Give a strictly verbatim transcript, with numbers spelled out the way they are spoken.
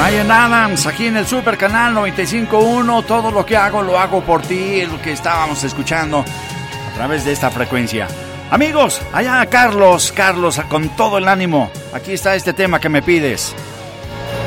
Bryan Adams, aquí en el Super Canal noventa y cinco punto uno. Todo lo que hago, lo hago por ti. Es lo que estábamos escuchando a través de esta frecuencia. Amigos, allá Carlos, Carlos, con todo el ánimo. Aquí está este tema que me pides.